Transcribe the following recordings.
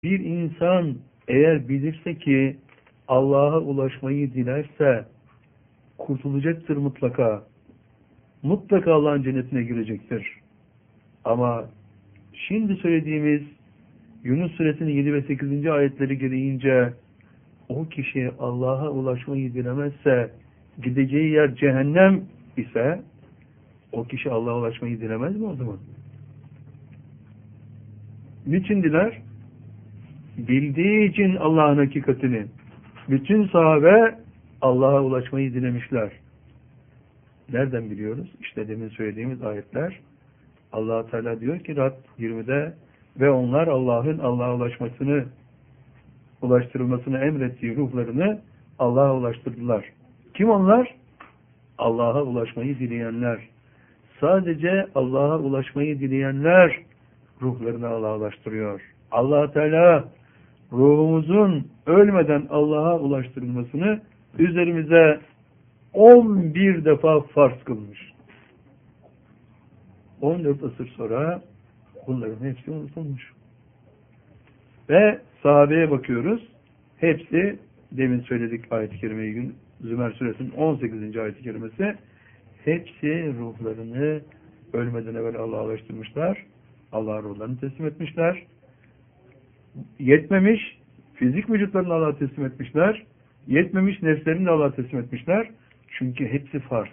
Bir insan eğer bilirse ki Allah'a ulaşmayı dilerse kurtulacaktır mutlaka. Mutlaka Allah'ın cennetine girecektir. Ama şimdi söylediğimiz Yunus suresinin 7 ve 8. ayetleri gereğince o kişi Allah'a ulaşmayı dilemezse, gideceği yer cehennem ise o kişi Allah'a ulaşmayı dilemez mi o zaman? Niçin diler? Bildiği için Allah'ın hakikatini. Bütün sahabe Allah'a ulaşmayı dilemişler. Nereden biliyoruz? İşte demin söylediğimiz ayetler. Allah Teala diyor ki Rad 20'de ve onlar Allah'ın Allah'a ulaştırılmasını emrettiği ruhlarını Allah'a ulaştırdılar. Kim onlar? Allah'a ulaşmayı dileyenler. Sadece Allah'a ulaşmayı dileyenler ruhlarını Allah'a ulaştırıyor. Allah Teala ruhumuzun ölmeden Allah'a ulaştırılmasını üzerimize 11 defa farz kılmış. 14 asır sonra bunların hepsi unutulmuş. Ve sahabeye bakıyoruz. Hepsi demin söyledik ayet-i kerimeyi Zümer suresinin 18. ayet-i kerimesi. Hepsi ruhlarını ölmeden evvel Allah'a ulaştırmışlar. Allah'a ruhlarını teslim etmişler. Yetmemiş, fizik vücutlarını Allah'a teslim etmişler. Yetmemiş, nefslerini de Allah'a teslim etmişler. Çünkü hepsi farz.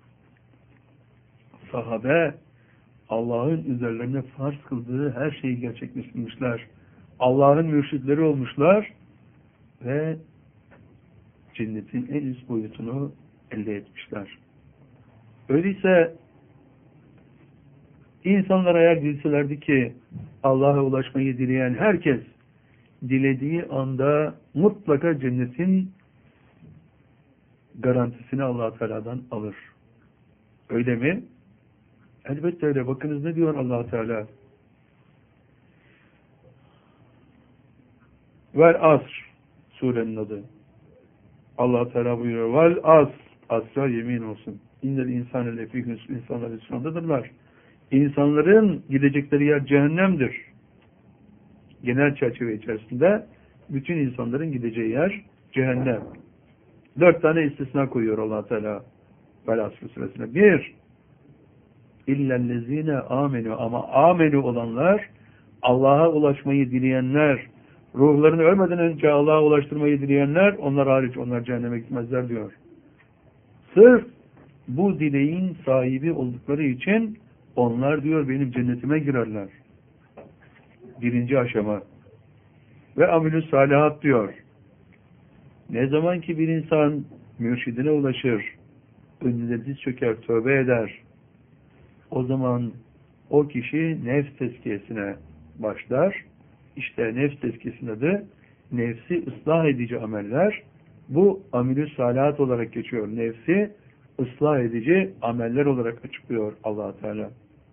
Sahabe Allah'ın üzerlerine farz kıldığı her şeyi gerçekleştirmişler. Allah'ın mürşitleri olmuşlar ve cennetin en üst boyutunu elde etmişler. Öyleyse insanlar eğer bilselerdi ki Allah'a ulaşmayı dileyen herkes dilediği anda mutlaka cennetin garantisini Allah Teala'dan alır. Öyle mi? Elbette öyle. Bakınız ne diyor Allah Teala? Vel asr surenin adı. Allah Teala buyuruyor. Vel asr. Asra yemin olsun. İnnel insane lefî hüsn. İnsanlar hüsrandadırlar. İnsanların gidecekleri yer cehennemdir. Genel çerçeve içerisinde bütün insanların gideceği yer cehennem. 4 tane istisna koyuyor Allah Teala. Vel asr suresine. 1. İllellezine amenu, ama amenu olanlar, Allah'a ulaşmayı dileyenler, ruhlarını ölmeden önce Allah'a ulaştırmayı dileyenler, onlar hariç, onlar cehenneme gitmezler diyor. Sırf bu dileğin sahibi oldukları için onlar diyor benim cennetime girerler. 1. aşama. Ve amilü salihat diyor. Ne zaman ki bir insan mürşidine ulaşır, önüne diz çöker, tövbe eder, o zaman o kişi nefs tezkiyesine başlar. İşte nefs tezkiyesinin adı nefsi ıslah edici ameller. Bu amilü salihat olarak geçiyor. Nefsi ıslah edici ameller olarak açıklıyor Allah Teala.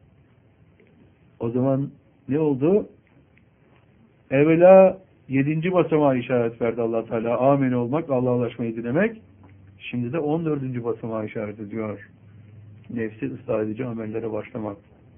O zaman ne oldu? Evvela 7. basamağa işaret verdi Allah Teala. Amin olmak, Allah'a ulaşmayı dilemek. Şimdi de 14. basamağa işaret ediyor. Nefsi ıslah edici amellere başlamak.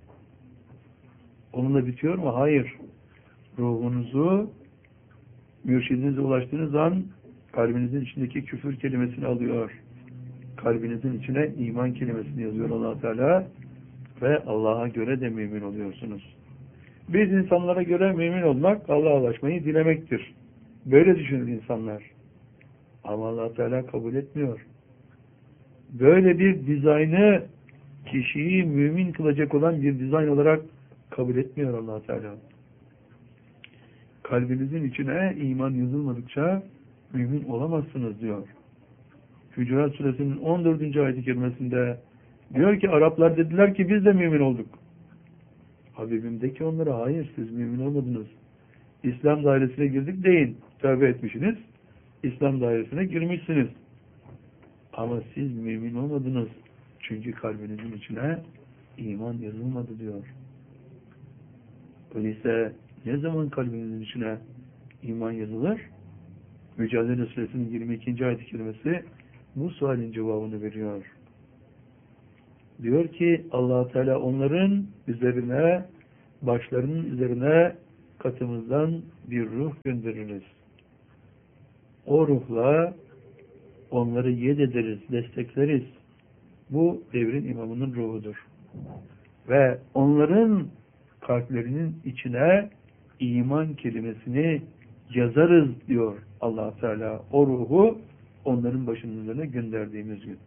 Onunla bitiyor mu? Hayır. Ruhunuzu mürşidinize ulaştığınız an kalbinizin içindeki küfür kelimesini alıyor. Kalbinizin içine iman kelimesini yazıyor Allah Teala ve Allah'a göre de mümin oluyorsunuz. Biz insanlara göre mümin olmak, Allah'a ulaşmayı dilemektir. Böyle düşünür insanlar. Ama Allah Teala kabul etmiyor. Böyle bir dizaynı kişiyi mümin kılacak olan bir dizayn olarak kabul etmiyor Allah Teala. Kalbinizin içine iman yazılmadıkça mümin olamazsınız diyor. Hucurat suresinin 14. ayet-i kerimesinde diyor ki Araplar dediler ki biz de mümin olduk. Habibim de ki onlara hayır siz mümin olmadınız. İslam dairesine girdik deyin. Tövbe etmişsiniz. İslam dairesine girmişsiniz. Ama siz mümin olmadınız. Çünkü kalbinizin içine iman yazılmadı diyor. Öyleyse ne zaman kalbinizin içine iman yazılır? Mücadele Suresinin 22. ayet-i kerimesi bu sualin cevabını veriyor. Diyor ki Allah Teala onların üzerine, başlarının üzerine katımızdan bir ruh göndeririz. O ruhla onları yed ederiz, destekleriz. Bu devrin imamının ruhudur. Ve onların kalplerinin içine iman kelimesini yazarız diyor Allah Teala. O ruhu onların başının üzerine gönderdiğimiz gün.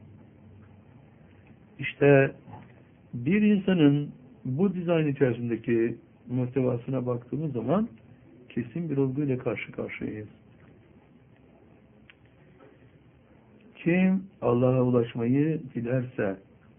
İşte bir insanın bu dizayn içerisindeki muhtevasına baktığımız zaman kesin bir olguyla karşı karşıyayız. Kim Allah'a ulaşmayı dilerse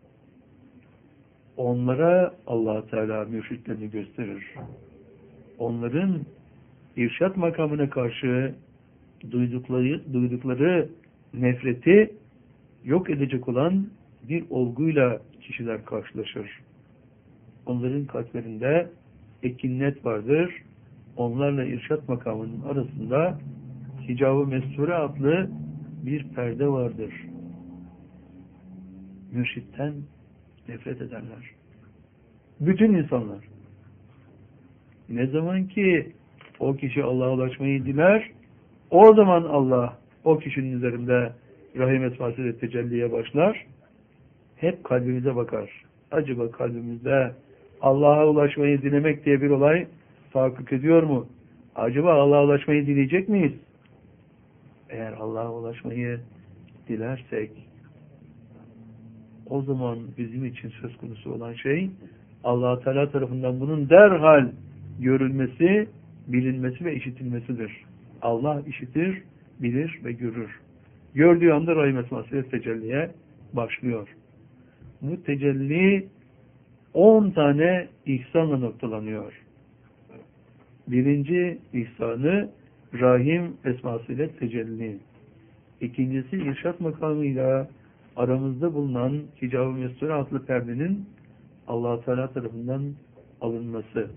onlara Allah Teala mürşitlerini gösterir. Onların irşat makamına karşı duydukları nefreti yok edecek olan bir olguyla kişiler karşılaşır. Onların kalplerinde ekinnet vardır. Onlarla irşat makamının arasında hicab-ı mesture adlı bir perde vardır. Mürşitten nefret ederler. Bütün insanlar. Ne zaman ki o kişi Allah'a ulaşmayı diler, o zaman Allah o kişinin üzerinde rahim esmasıyla tecelliye başlar. Hep kalbimize bakar. Acaba kalbimizde Allah'a ulaşmayı dilemek diye bir olay tahakkuk ediyor mu? Acaba Allah'a ulaşmayı dileyecek miyiz? Eğer Allah'a ulaşmayı dilersek, o zaman bizim için söz konusu olan şey Allah Teala tarafından bunun derhal görülmesi, bilinmesi ve işitilmesidir. Allah işitir, bilir ve görür. Gördüğü anda rahim esmasıyla tecelliye başlıyor. Bu tecelli 10 tane ihsanla noktalanıyor. Birinci ihsanı rahim esmasıyla tecelli. İkincisi irşat makamıyla aramızda bulunan hicab-ı mesture adlı perdenin Allah Teala tarafından alınması.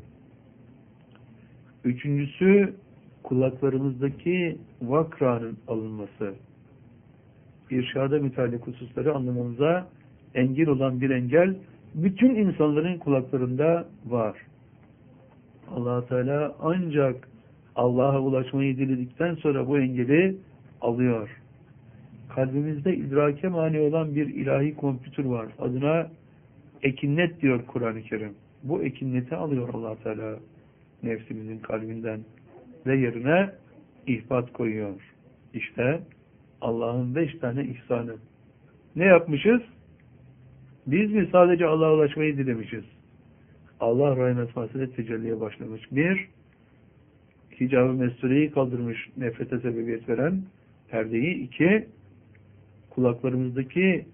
Üçüncüsü kulaklarımızdaki vakranın alınması. İrşada müteallik hususları anlamamıza engel olan bir engel bütün insanların kulaklarında var. Allah Teala ancak Allah'a ulaşmayı diledikten sonra bu engeli alıyor. Kalbimizde idrake mani olan bir ilahi kompütür var. Adına ekinnet diyor Kur'an-ı Kerim. Bu ekinneti alıyor Allah Teala nefsimizin kalbinden ve yerine ihbat koyuyor. İşte Allah'ın 5 tane ihsanı. Ne yapmışız? Biz mi sadece Allah'a ulaşmayı dilemişiz? Allah rahim esmasıyla tecelliye başlamış. Bir, hicab-ı mestureyi kaldırmış, nefrete sebebiyet veren perdeyi. İki, kulaklarımızdaki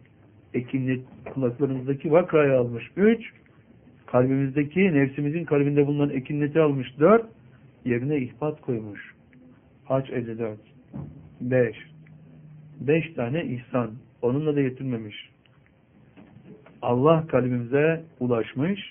vakrayı almış. Üç, kalbimizdeki, nefsimizin kalbinde bulunan ekinneti almış. Dört, yerine ihbat koymuş. Hac 54. Beş. 5 tane ihsan. Onunla da yetinmemiş. Allah kalbimize ulaşmış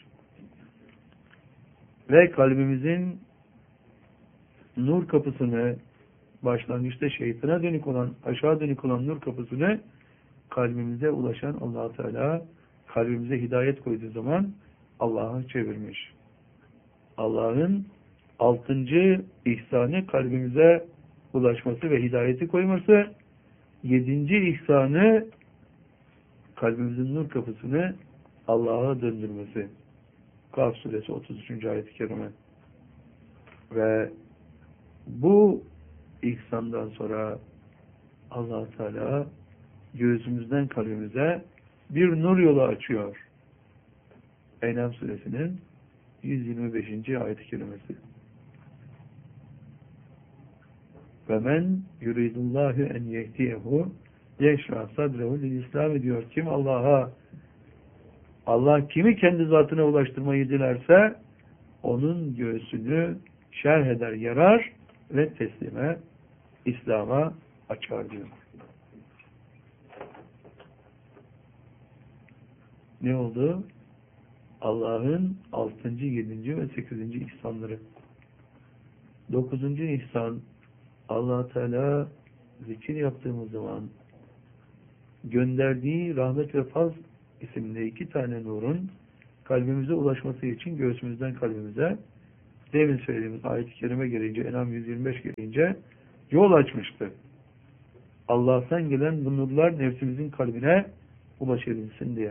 ve kalbimizin nur kapısını, başlangıçta şeytana dönük olan, aşağı dönük olan nur kapısını kalbimize ulaşan Allah Teala kalbimize hidayet koyduğu zaman Allah'a çevirmiş. Allah'ın 6. ihsanı kalbimize ulaşması ve hidayeti koyması. 7. ihsanı kalbimizin nur kapısını Allah'a döndürmesi. Kaf suresi 33. ayet-i kerime. Ve bu ihsandan sonra Allah Teala göğsümüzden kalbimize bir nur yolu açıyor. En'am suresinin 125. ayet-i kerimesi. Ve men yuridullahu en yehdiyehu yeşra sadrehu lil İslam diyor. Kim Allah kimi kendi zatına ulaştırmayı dilerse onun göğsünü şerh eder, yarar ve teslime, İslam'a açar diyor. Ne oldu? Allah'ın 6., 7. ve 8. ihsanları. 9. ihsan, Allah Teala zikir yaptığımız zaman gönderdiği rahmet ve faz isimli 2 tane nurun kalbimize ulaşması için göğsümüzden kalbimize demin söylediğimiz ayet-i kerime gelince, En'am 125 gelince yol açmıştı. Allah'tan gelen bu nurlar nefsimizin kalbine ulaşabilsin diye.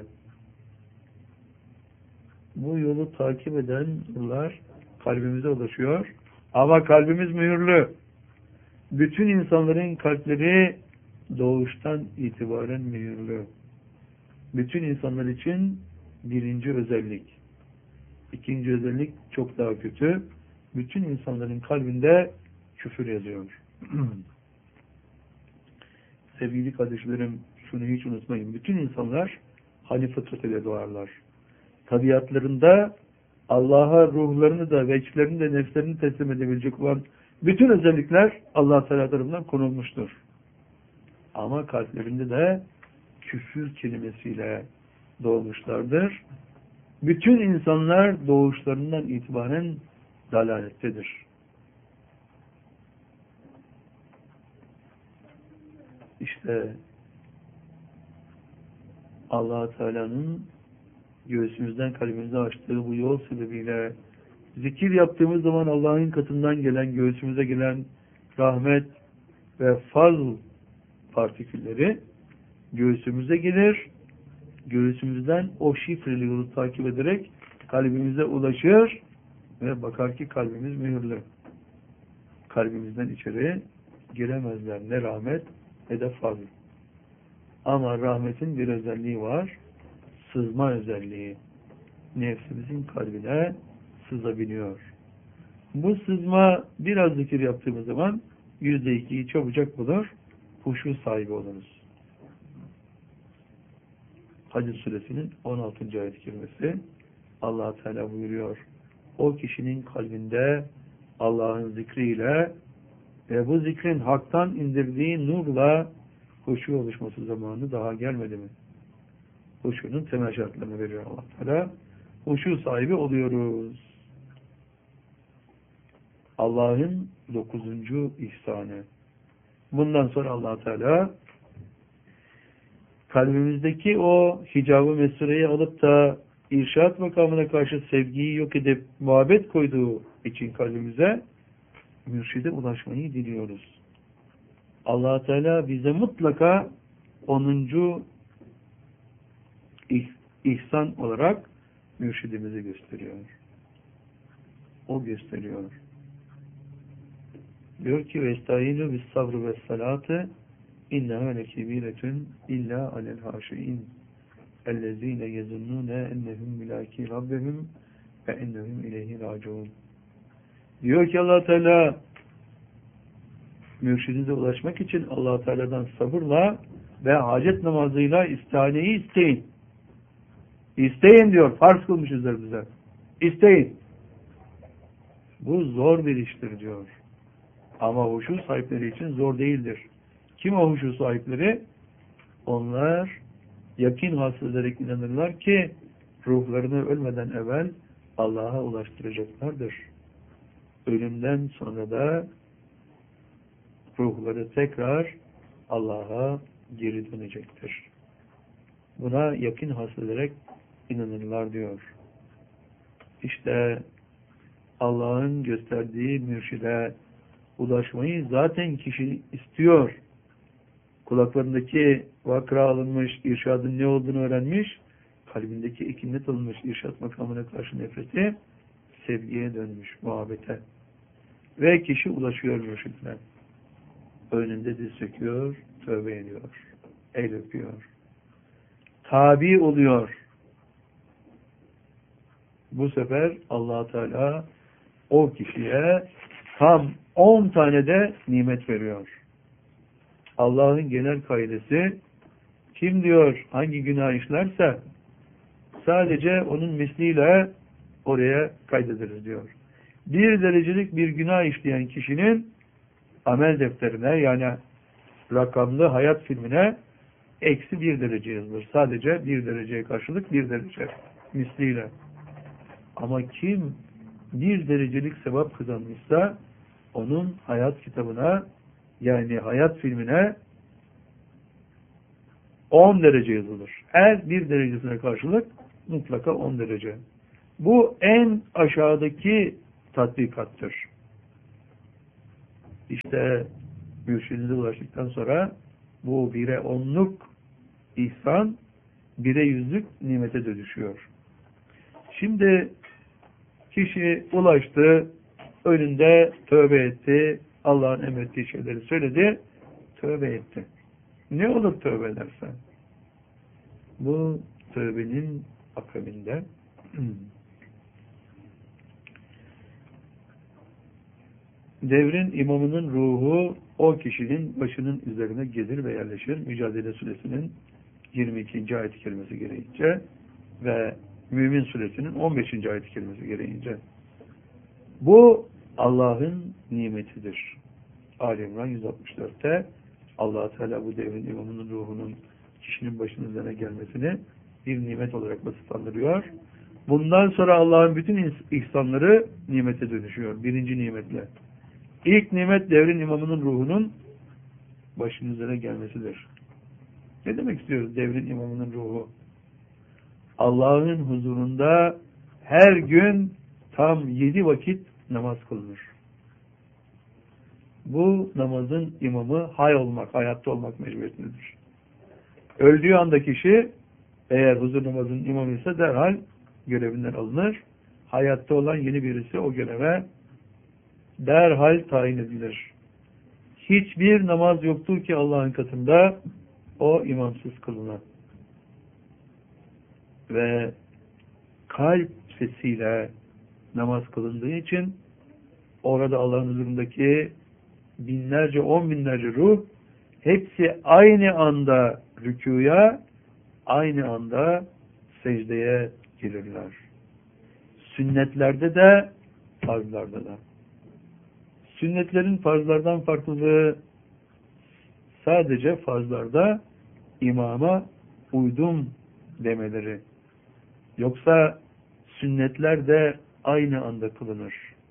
Bu yolu takip eden nurlar kalbimize ulaşıyor. Ama kalbimiz mühürlü. Bütün insanların kalpleri doğuştan itibaren mühürlü. Bütün insanlar için birinci özellik. İkinci özellik çok daha kötü. Bütün insanların kalbinde küfür yazıyor. Sevgili kardeşlerim, şunu hiç unutmayın. Bütün insanlar hani fıtrat ile doğarlar. Tabiatlarında Allah'a ruhlarını da ve içlerini de nefslerini teslim edebilecek olan bütün özellikler Allah Teala tarafından konulmuştur. Ama kalplerinde de küfür kelimesiyle doğmuşlardır. Bütün insanlar doğuşlarından itibaren dalalettedir. İşte Allah Teala'nın göğsümüzden kalbimize açtığı bu yol sebebiyle zikir yaptığımız zaman Allah'ın katından gelen, göğsümüze gelen rahmet ve fazl partikülleri göğsümüze gelir. Göğsümüzden o şifreli yolu takip ederek kalbimize ulaşır ve bakar ki kalbimiz mühürlü. Kalbimizden içeri giremezler. Ne rahmet ne de fazl. Ama rahmetin bir özelliği var. Sızma özelliği. Nefsimizin kalbine sızabiliyor. Bu sızma biraz zikir yaptığımız zaman %2'yi çabucak bulur. Huşu sahibi oluruz. Hac suresinin 16. ayet-i kerimesi Allah Teala buyuruyor. O kişinin kalbinde Allah'ın zikriyle ve bu zikrin haktan indirdiği nurla huşu oluşması zamanı daha gelmedi mi? Huşunun temel şartlarını veriyor Allah Teala. Huşu sahibi oluyoruz. Allah'ın 9. ihsanı. Bundan sonra Allah Teala kalbimizdeki o hicab-ı mesureyi alıp da irşat makamına karşı sevgiyi yok edip muhabbet koyduğu için kalbimize mürşide ulaşmayı diliyoruz. Allah Teala bize mutlaka 10. ihsan olarak mürşidimizi gösteriyor. O gösteriyor. Diyor ki vestayinu bis sabru ves salati inneha lekebiretun illa alel haşiin ellezine yezunnune ennehum milaki rabbihim ve ennehum ileyhi raciun. Diyor ki Allah Teala mürşidinize ulaşmak için Allah Teala'dan sabırla ve hacet namazıyla istihaneyi isteyin. İsteyin diyor. Farz kılmış üzerimize. İsteyin. Bu zor bir iştir diyor. Ama huşu sahipleri için zor değildir. Kim o huşu sahipleri? Onlar yakin hasıl ederek inanırlar ki ruhlarını ölmeden evvel Allah'a ulaştıracaklardır. Ölümden sonra da ruhları tekrar Allah'a geri dönecektir. Buna yakin hasıl ederek inanırlar diyor. İşte Allah'ın gösterdiği mürşide ulaşmayı zaten kişi istiyor. Kulaklarındaki vakra alınmış, irşadın ne olduğunu öğrenmiş, kalbindeki ekinlet alınmış irşad makamına karşı nefreti sevgiye dönmüş, muhabbete. Ve kişi ulaşıyor mürşidine. Önünde diz çöküyor, tövbe ediyor, el öpüyor. Tabi oluyor. Bu sefer Allah Teala o kişiye tam 10 tane de nimet veriyor. Allah'ın genel kaidesi kim diyor hangi günah işlerse sadece onun misliyle oraya kaydederiz diyor. 1 derecelik bir günah işleyen kişinin amel defterine yani rakamlı hayat filmine -1 derece yazılır. Sadece 1 dereceye karşılık 1 derece misliyle. Ama kim 1 derecelik sevap kazanmışsa onun hayat kitabına yani hayat filmine 10 derece yazılır. Her 1 derecesine karşılık mutlaka 10 derece. Bu en aşağıdaki tatbikattır. İşte mürşidinize ulaştıktan sonra bu 1'e 10'luk ihsan 1'e 100'lük nimete dönüşüyor. Şimdi kişi ulaştı, önünde tövbe etti, Allah'ın emrettiği şeyleri söyledi, tövbe etti. Ne olur tövbe ederse? Bu tövbenin akabinde devrin imamının ruhu o kişinin başının üzerine gelir ve yerleşir. Mücadele Suresinin 22. ayet-i kerimesi gereğince ve Mümin Suresinin 15. ayet-i kerimesi gereğince. Bu Allah'ın nimetidir. Ali İmran 164'te Allah-u Teala bu devrin imamının ruhunun kişinin başının üzerine gelmesini bir nimet olarak vasıflandırıyor. Bundan sonra Allah'ın bütün ihsanları nimete dönüşüyor. Birinci nimetle. İlk nimet devrin imamının ruhunun başının üzerine gelmesidir. Ne demek istiyoruz devrin imamının ruhu? Allah'ın huzurunda her gün tam 7 vakit namaz kılınır. Bu namazın imamı hayatta olmak mecburiyetindedir. Öldüğü anda kişi eğer huzur namazının imamı ise derhal görevinden alınır. Hayatta olan yeni birisi o göreve derhal tayin edilir. Hiçbir namaz yoktur ki Allah'ın katında o imamsız kılınan. Ve kalp sesiyle namaz kılındığı için orada Allah'ın huzurundaki binlerce, 10 binlerce ruh hepsi aynı anda rükûya, aynı anda secdeye gelirler. Sünnetlerde de, farzlarda da. Sünnetlerin farzlardan farklılığı sadece farzlarda imama uydum demeleri. Yoksa sünnetler de aynı anda kılınır.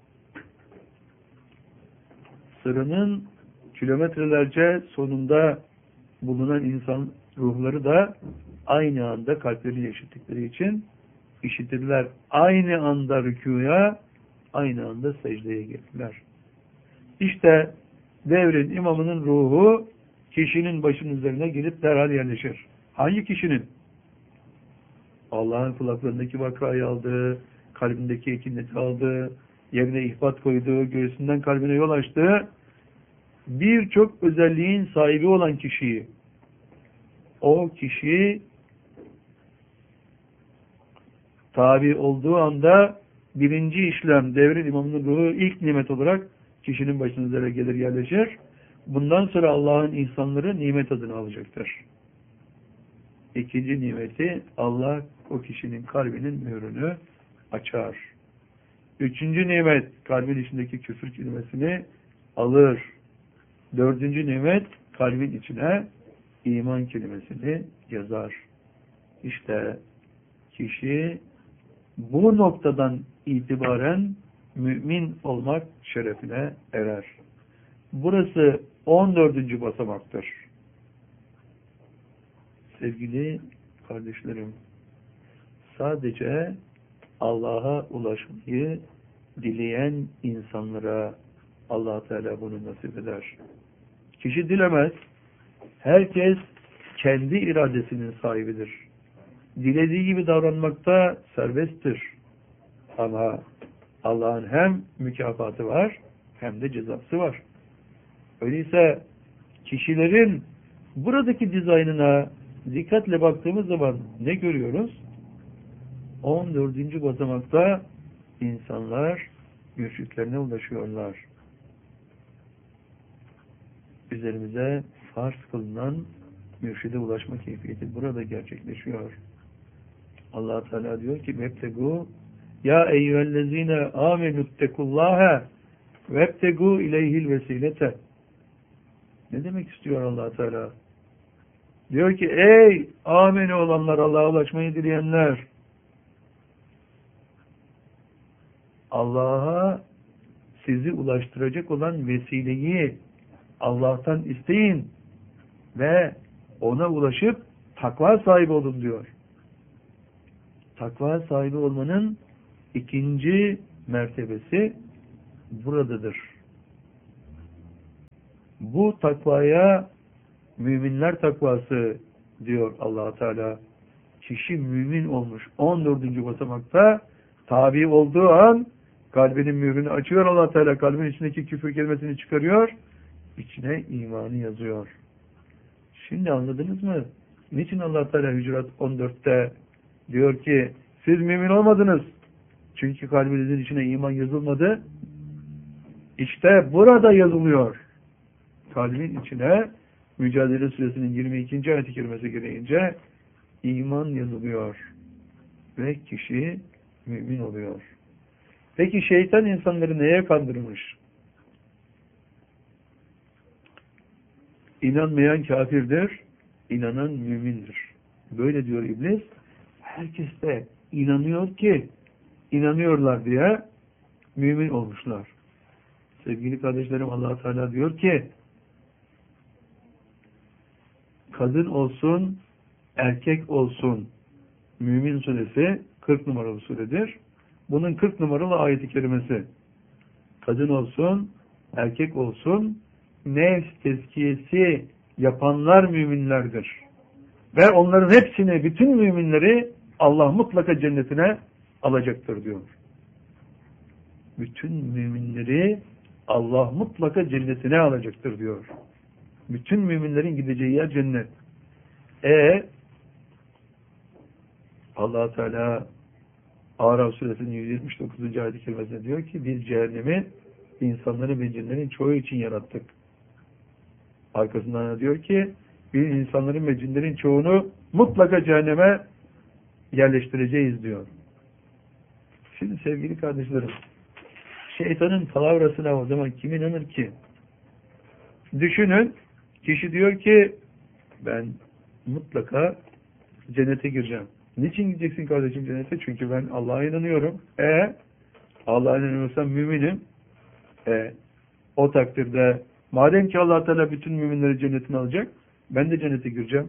Sıranın kilometrelerce sonunda bulunan insan ruhları da aynı anda kalpleri eşittikleri için işitirler. Aynı anda rükûya, aynı anda secdeye gelirler. İşte devrin imamının ruhu kişinin başının üzerine gelip derhal yerleşir. Hangi kişinin? Allah'ın kulaklarındaki vakayı aldı, kalbindeki ekineti aldı, yerine ihbat koydu, göğsünden kalbine yol açtı. Birçok özelliğin sahibi olan kişiyi, o kişi tabi olduğu anda birinci işlem, devrin imamının ruhu ilk nimet olarak kişinin başının üzerine gelir yerleşir. Bundan sonra Allah'ın ihsanları nimet adını alacaktır. İkinci nimeti Allah o kişinin kalbinin mührünü açar. Üçüncü nimet kalbin içindeki küfür kelimesini alır. Dördüncü nimet kalbin içine iman kelimesini yazar. İşte kişi bu noktadan itibaren mümin olmak şerefine erer. Burası 14. basamaktır. Sevgili kardeşlerim, sadece Allah'a ulaşmayı dileyen insanlara Allah Teala bunu nasip eder. Kişi dilemez. Herkes kendi iradesinin sahibidir. Dilediği gibi davranmakta serbesttir. Ama Allah'ın hem mükafatı var hem de cezası var. Öyleyse kişilerin buradaki dizaynına dikkatle baktığımız zaman ne görüyoruz? 14. basamakta insanlar mürşitlerine ulaşıyorlar. Üzerimize farz kılınan mürşide ulaşma keyfiyeti burada gerçekleşiyor. Allah Teala diyor ki "Vebtegu ya eyyühellezine amenüttekullâhe vebtegu ileyhil vesilete." Ne demek istiyor Allah Teala? Diyor ki ey ameni olanlar, Allah'a ulaşmayı dileyenler, Allah'a sizi ulaştıracak olan vesileyi Allah'tan isteyin ve ona ulaşıp takva sahibi olun diyor. Takva sahibi olmanın ikinci mertebesi buradadır. Bu takvaya müminler takvası diyor Allah Teala. Kişi mümin olmuş. 14. basamakta tabi olduğu an kalbinin mührünü açıyor Allah Teala. Kalbin içindeki küfür kelimesini çıkarıyor. İçine imanı yazıyor. Şimdi anladınız mı? Niçin Allah Teala Hücurat 14'te diyor ki siz mümin olmadınız. Çünkü kalbinizin içine iman yazılmadı. İşte burada yazılıyor. Kalbin içine Mücadele Suresinin 22. ayet-i kerimesi gereğince iman yazılıyor. Ve kişi mümin oluyor. Peki şeytan insanları neye kandırmış? İnanmayan kafirdir, inanan mümindir. Böyle diyor İblis. Herkes de inanıyor ki, inanıyorlar diye mümin olmuşlar. Sevgili kardeşlerim, Allah Teala diyor ki, kadın olsun, erkek olsun, Mümin suresi 40 numaralı suredir. Bunun 40 numaralı ayet-i kerimesi. Kadın olsun, erkek olsun, nefs tezkiyesi yapanlar müminlerdir. Ve onların hepsini, bütün müminleri Allah mutlaka cennetine alacaktır diyor. Bütün müminleri Allah mutlaka cennetine alacaktır diyor. Bütün müminlerin gideceği yer cennet. Allah Teala Araf suresinin 179. ayet-i kerimesinde diyor ki biz cehennemi insanların ve cinlerin çoğu için yarattık. Arkasından diyor ki biz insanların ve cinlerin çoğunu mutlaka cehenneme yerleştireceğiz diyor. Şimdi sevgili kardeşlerim, şeytanın palavrasına o zaman kim inanır ki? Düşünün, kişi diyor ki ben mutlaka cennete gireceğim. Niçin gideceksin kardeşim cennete? Çünkü ben Allah'a inanıyorum. Allah'a inanıyorsam müminim. O takdirde madem ki Allah Teala bütün müminleri cennetine alacak, ben de cennete gireceğim.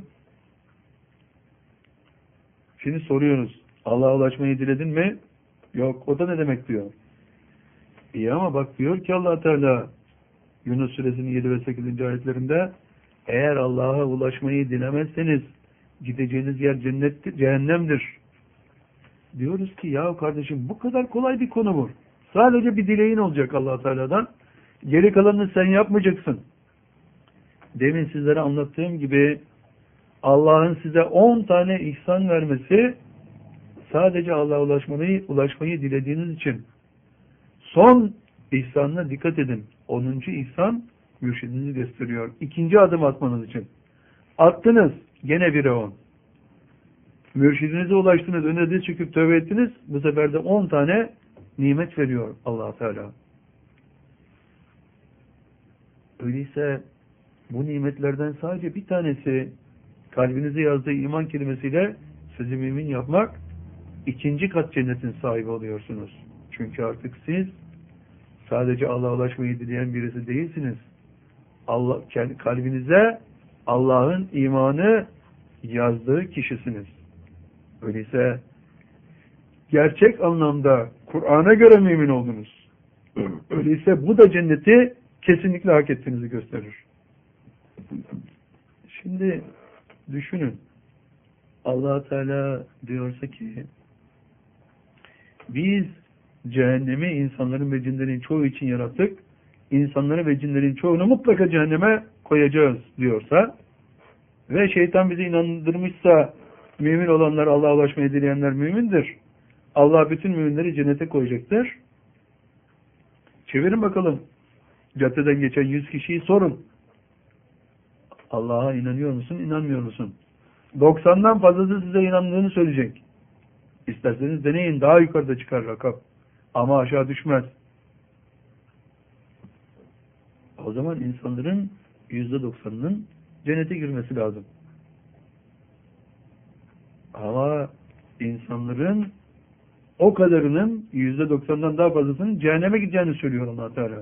Şimdi soruyoruz. Allah'a ulaşmayı diledin mi? Yok. O da ne demek diyor. İyi ama bak diyor ki Allah Teala Yunus suresinin 7 ve 8. ayetlerinde eğer Allah'a ulaşmayı dilemezseniz gideceğiniz yer cennettir, cehennemdir. Diyoruz ki ya kardeşim bu kadar kolay bir konu bu. Sadece bir dileğin olacak Allah Teala'dan. Geri kalanını sen yapmayacaksın. Demin sizlere anlattığım gibi Allah'ın size 10 tane ihsan vermesi sadece Allah'a ulaşmayı dilediğiniz için. Son ihsanına dikkat edin. 10. ihsan mürşidinizi gösteriyor. 2. adım atmanız için. Attınız. Gene 1'e 10. Mürşidinize ulaştınız. Önüne diz çöküp tövbe ettiniz. Bu sefer de 10 tane nimet veriyor Allah Teala. Öyleyse bu nimetlerden sadece bir tanesi kalbinize yazdığı iman kelimesiyle sizi mümin yapmak, 2. kat cennetin sahibi oluyorsunuz. Çünkü artık siz sadece Allah'a ulaşmayı dileyen birisi değilsiniz. Kalbinize Allah'ın imanı yazdığı kişisiniz. Öyleyse gerçek anlamda Kur'an'a göre mümin oldunuz. Öyleyse bu da cenneti kesinlikle hak ettiğinizi gösterir. Şimdi düşünün. Allah Teala diyorsa ki biz cehennemi insanların ve cinlerin çoğu için yarattık. İnsanları ve cinlerin çoğunu mutlaka cehenneme koyacağız diyorsa ve şeytan bizi inandırmışsa mümin olanlar, Allah'a ulaşmayı dileyenler mümindir. Allah bütün müminleri cennete koyacaktır. Çevirin bakalım. Caddeden geçen 100 kişiyi sorun. Allah'a inanıyor musun, inanmıyor musun? 90'dan fazlası size inandığını söyleyecek. İsterseniz deneyin, daha yukarıda çıkar rakam. Ama aşağı düşmez. O zaman insanların %90'ının cennete girmesi lazım. Ama insanların o kadarının %90'dan daha fazlasının cehenneme gideceğini söylüyor Allah Teala.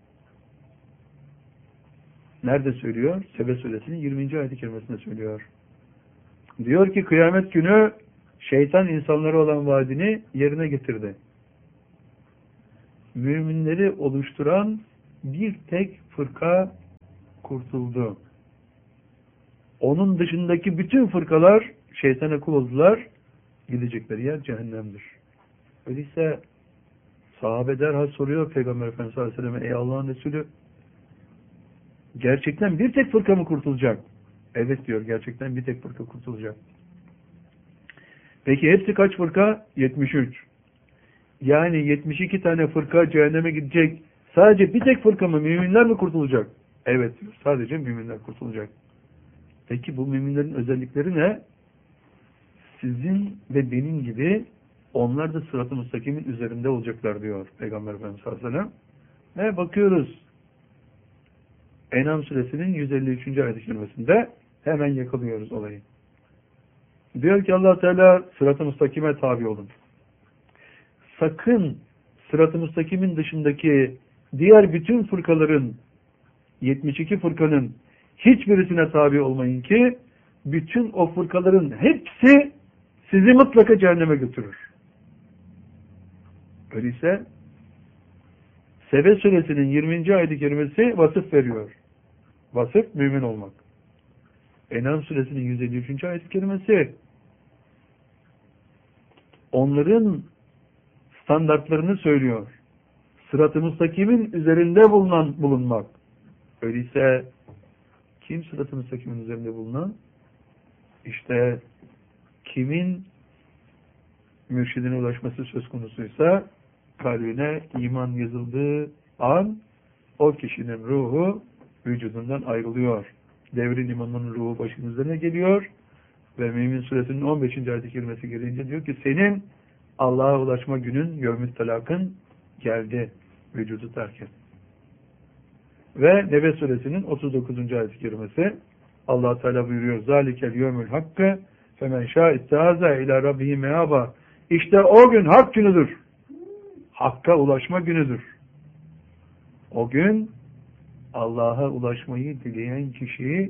Nerede söylüyor? Sebe suresinin 20. ayet-i kerimesinde söylüyor. Diyor ki kıyamet günü şeytan insanlara olan vaadini yerine getirdi. müminleri oluşturan bir tek fırka kurtuldu. Onun dışındaki bütün fırkalar şeytana kul oldular. Gidecekleri yer cehennemdir. Öyleyse sahabe derhal soruyor Peygamber Efendimiz sallallahu aleyhi ve sellem, ey Allah'ın Resulü, gerçekten bir tek fırka mı kurtulacak? Evet diyor, gerçekten bir tek fırka kurtulacak. Peki hepsi kaç fırka? 73. Yani 72 tane fırka cehenneme gidecek. Sadece bir tek fırka mı? Müminler mi kurtulacak? Evet diyor, sadece müminler kurtulacak. Peki bu müminlerin özellikleri ne? Sizin ve benim gibi onlar da sırat-ı müstakimin üzerinde olacaklar diyor Peygamber Efendimiz sallallahu aleyhi ve sellem. Ve bakıyoruz En'am suresinin 153. ayet-i kerimesinde hemen yakalıyoruz olayı. Diyor ki Allah Teala, sırat-ı müstakime tabi olun. Sakın sırat-ı müstakimin dışındaki diğer bütün fırkaların, 72 fırkanın hiçbirisine tabi olmayın ki bütün o fırkaların hepsi sizi mutlaka cehenneme götürür. Öyleyse Sebe suresinin 20. ayet-i kerimesi vasıf veriyor. Vasıf mümin olmak. En'am suresinin 153. ayet-i kerimesi onların standartlarını söylüyor. Sırat-ı müstakimin üzerinde bulunmak. Öyleyse kim sırat-ı müstakimin üzerinde bulunan? İşte kimin mürşidine ulaşması söz konusuysa kalbine iman yazıldığı an o kişinin ruhu vücudundan ayrılıyor. Devrin imamının ruhu başının üzerine geliyor ve Mümin suresinin 15. ayet-i kerimesi gelince diyor ki senin Allah'a ulaşma günün, yevmüt talakın geldi. Vücudu terk et. Ve Nebe suresinin 39. ayet-i kerimesi Allah Teala buyuruyor: "Zalikel yevmül hakkı femen şâ ittehâze ilâ rabbihi meâba." İşte o gün hak günüdür. Hakka ulaşma günüdür. O gün Allah'a ulaşmayı dileyen kişiyi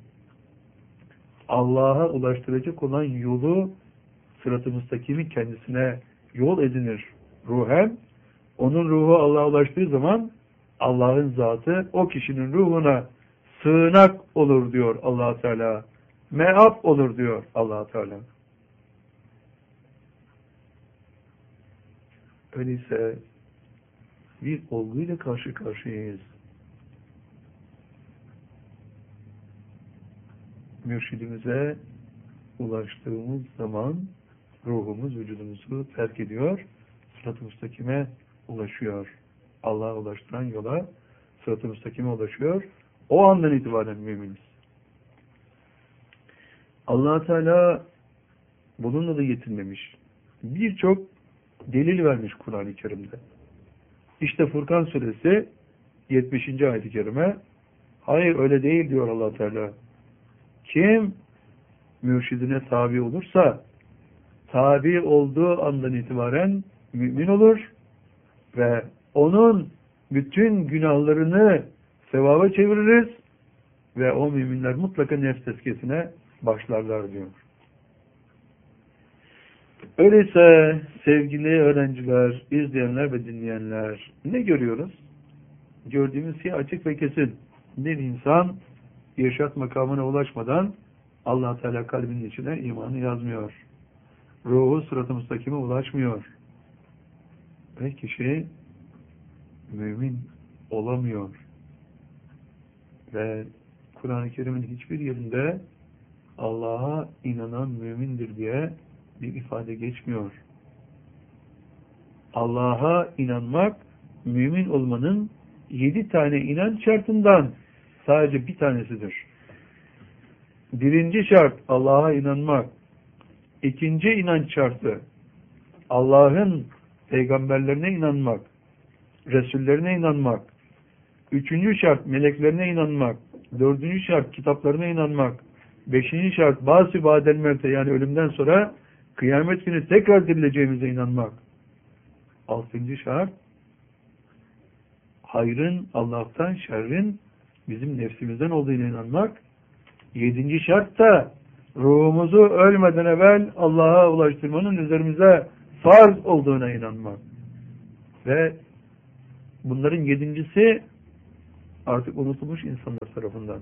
Allah'a ulaştıracak olan yolu, sırat-ı müstakimi kendisine yol edinir ruhen. Onun ruhu Allah'a ulaştığı zaman Allah'ın zatı o kişinin ruhuna sığınak olur diyor Allah Teala. Meab olur diyor Allah Teala. Öyleyse bir olguyla karşı karşıyayız. Mürşidimize ulaştığımız zaman ruhumuz vücudumuzu terk ediyor. Sırat-ı müstakime ulaşıyor. Allah'a ulaştıran yola, sırat-ı müstakime ulaşıyor. O andan itibaren müminiz. Allah Teala bununla da yetinmemiş. Birçok delil vermiş Kur'an-ı Kerim'de. İşte Furkan suresi 70. ayet-i kerime, hayır öyle değil diyor Allah Teala. Kim mürşidine tabi olursa tabi olduğu andan itibaren mümin olur ve onun bütün günahlarını sevaba çeviririz ve o müminler mutlaka nefs tezkiyesine başlarlar diyor. Öyleyse sevgili öğrenciler, izleyenler ve dinleyenler, ne görüyoruz? Gördüğümüz şey açık ve kesin. Bir insan irşat makamına ulaşmadan Allah Teala kalbinin içine imanı yazmıyor. Ruhu sırat-ı müstakime ulaşmıyor. Ve kişi mümin olamıyor. Ve Kur'an-ı Kerim'in hiçbir yerinde Allah'a inanan mümindir diye bir ifade geçmiyor. Allah'a inanmak, mümin olmanın 7 tane inanç şartından sadece bir tanesidir. Birinci şart Allah'a inanmak. İkinci inanç şartı Allah'ın peygamberlerine inanmak, Resullerine inanmak. Üçüncü şart meleklerine inanmak. Dördüncü şart kitaplarına inanmak. Beşinci şart bâs-ı ba'del mevte, yani ölümden sonra kıyamet günü tekrar dirileceğimize inanmak. Altıncı şart hayrın Allah'tan, şerrin bizim nefsimizden olduğuna inanmak. Yedinci şart da ruhumuzu ölmeden evvel Allah'a ulaştırmanın üzerimize farz olduğuna inanmak. Ve Bunların yedincisi artık unutulmuş insanlar tarafından.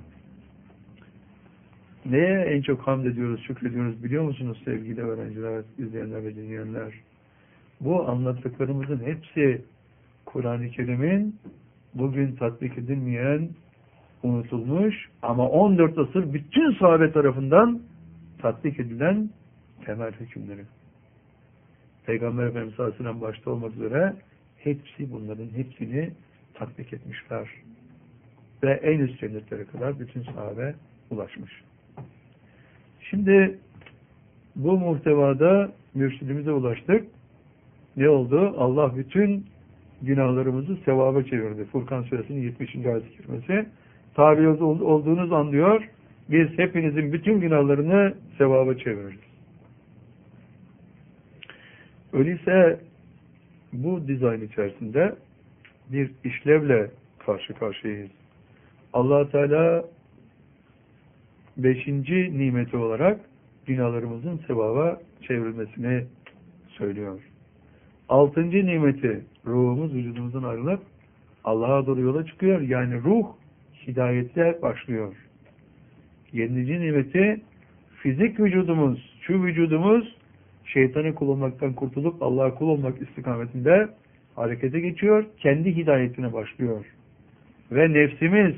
Neye en çok hamd ediyoruz, şükrediyoruz biliyor musunuz sevgili öğrenciler, izleyenler ve dinleyenler? Bu anlattıklarımızın hepsi Kur'an-ı Kerim'in bugün tatbik edilmeyen, unutulmuş ama 14 asır bütün sahabe tarafından tatbik edilen temel hükümleri. Peygamber Efendimiz sallallahu aleyhi ve sellem başta olmak üzere bunların hepsini tatbik etmişler. Ve en üst cennetlere kadar bütün sahabe ulaşmış. Şimdi bu muhtevada mürşidimize ulaştık. Ne oldu? Allah bütün günahlarımızı sevaba çevirdi. Furkan Suresinin 70. ayet-i kerimesi. Tabi olduğunuz an diyor, biz hepinizin bütün günahlarını sevaba çeviririz. Öyleyse bu dizayn içerisinde bir işlevle karşı karşıyayız. Allah Teala 5. nimeti olarak günahlarımızın sevaba çevrilmesini söylüyor. 6. nimeti ruhumuz vücudumuzdan ayrılıp Allah'a doğru yola çıkıyor. Yani ruh hidayetle başlıyor. 7. nimeti fizik vücudumuz, şu vücudumuz şeytana kul olmaktan kurtulup Allah'a kul olmak istikametinde harekete geçiyor. Kendi hidayetine başlıyor. Ve nefsimiz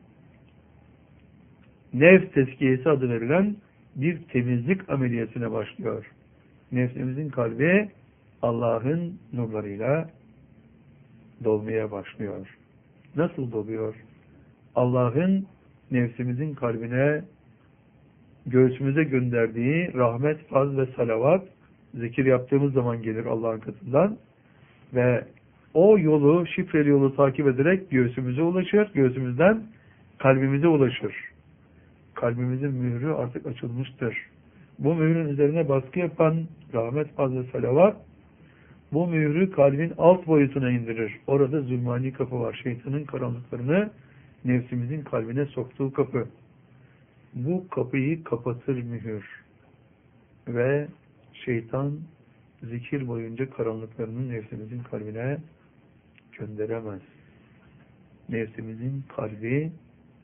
nefs tezkiyesi adı verilen bir temizlik ameliyatına başlıyor. Nefsimizin kalbi Allah'ın nurlarıyla dolmaya başlıyor. Nasıl doluyor? Allah'ın nefsimizin kalbine, göğsümüze gönderdiği rahmet, faz ve salavat, zikir yaptığımız zaman gelir Allah'ın katından ve o yolu, şifreli yolu takip ederek göğsümüze ulaşır, göğsümüzden kalbimize ulaşır. Kalbimizin mührü artık açılmıştır. Bu mührün üzerine baskı yapan rahmet, faz ve salavat, bu mührü kalbin alt boyutuna indirir. Orada zulmani kapı var. Şeytanın karanlıklarını nefsimizin kalbine soktuğu kapı. Bu kapıyı kapatır mühür. Ve şeytan zikir boyunca karanlıklarını nefsimizin kalbine gönderemez. Nefsimizin kalbi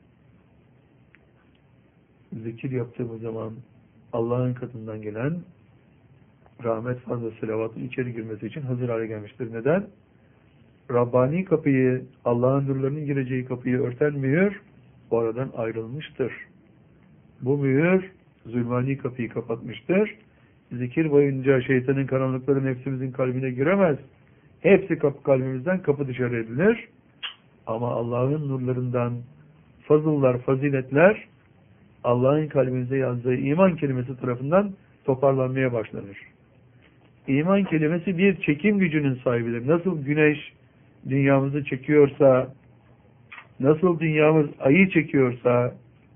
zikir yaptığımız zaman Allah'ın katından gelen rahmet, fazl ve selavatın içeri girmesi için hazır hale gelmiştir. Neden? Rabbani kapıyı, Allah'ın nurlarının gireceği kapıyı örten mühür oradan ayrılmıştır. Bu mühür zulmani kapıyı kapatmıştır. Zikir boyunca şeytanın karanlıkları nefsimizin kalbine giremez. Hepsi kalbimizden kapı dışarı edilir. Ama Allah'ın nurlarından fazıllar, faziletler Allah'ın kalbimize yazdığı iman kelimesi tarafından toparlanmaya başlanır. İman kelimesi bir çekim gücünün sahibidir. Nasıl güneş dünyamızı çekiyorsa, nasıl dünyamız ayı çekiyorsa,